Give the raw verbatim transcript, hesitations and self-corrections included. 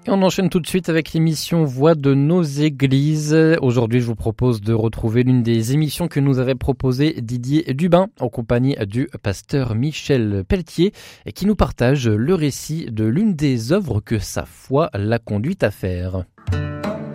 Et on enchaîne tout de suite avec l'émission Voix de nos églises. Aujourd'hui, je vous propose de retrouver l'une des émissions que nous avait proposé Didier Dubin en compagnie du pasteur Michel Pelletier et qui nous partage le récit de l'une des œuvres que sa foi l'a conduit à faire.